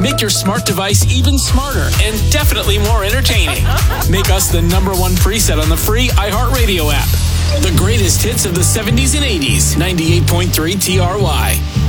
Make your smart device even smarter and definitely more entertaining. Make us the #1 preset on the free iHeartRadio app. The greatest hits of the 70s and 80s. 98.3 TRY.